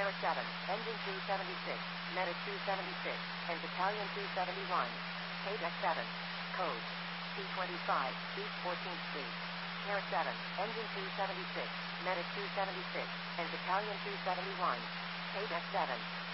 Para 7, Engine 276, Medic 276, and Battalion 271. Paydeck 7. Code C25, East 14th Street. Para 7, Engine 276, Medic 276, and Battalion 271. Paydeck 7.